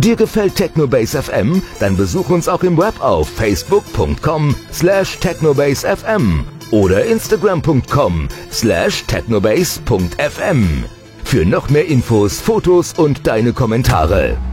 Dir gefällt Technobase FM? Dann besuch uns auch im Web auf facebook.com/technobasefm oder instagram.com/technobase.fm. Für noch mehr Infos, Fotos und deine Kommentare.